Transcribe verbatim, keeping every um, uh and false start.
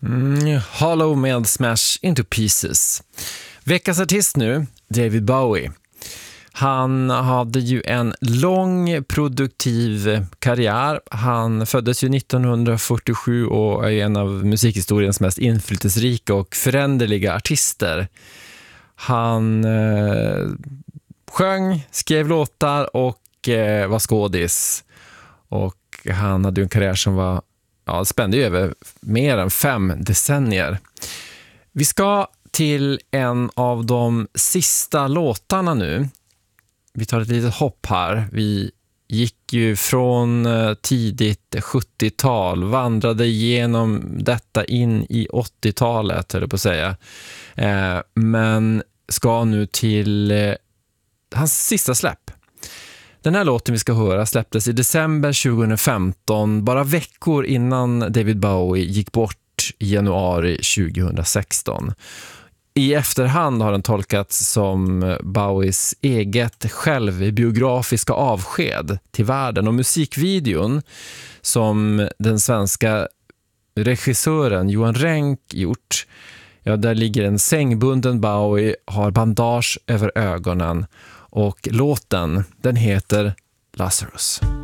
Mm, Hollow med Smash Into Pieces. Veckans artist nu, David Bowie. Han hade ju en lång produktiv karriär. Han föddes ju nittonhundrafyrtiosju och är en av musikhistoriens mest inflytelserika och föränderliga artister. Han eh, sjöng, skrev låtar och eh, var skådis. Och han hade ju en karriär som var ja, spände ju över mer än fem decennier. Vi ska till en av de sista låtarna nu. Vi tar ett litet hopp här. Vi gick ju från tidigt sjuttiotal, vandrade igenom detta in i åttiotalet, höll jag på att säga. Eh, men ska nu till eh, hans sista släpp. Den här låten vi ska höra släpptes i december tjugohundrafemton, bara veckor innan David Bowie gick bort i januari tjugohundrasexton. I efterhand har den tolkats som Bowies eget självbiografiska avsked till världen, och musikvideon som den svenska regissören Johan Renck gjort, ja, där ligger en sängbunden Bowie, har bandage över ögonen, och låten, den heter Lazarus.